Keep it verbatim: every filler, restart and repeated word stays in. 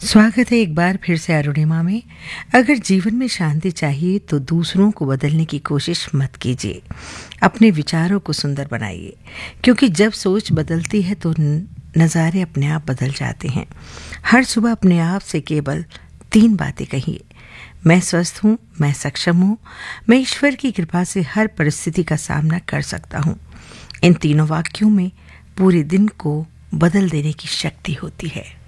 स्वागत है एक बार फिर से अरुणिमा में। अगर जीवन में शांति चाहिए तो दूसरों को बदलने की कोशिश मत कीजिए, अपने विचारों को सुंदर बनाइए, क्योंकि जब सोच बदलती है तो नज़ारे अपने आप बदल जाते हैं। हर सुबह अपने आप से केवल तीन बातें कहिए। मैं स्वस्थ हूँ, मैं सक्षम हूँ, मैं ईश्वर की कृपा से हर परिस्थिति का सामना कर सकता हूँ। इन तीनों वाक्यों में पूरे दिन को बदल देने की शक्ति होती है।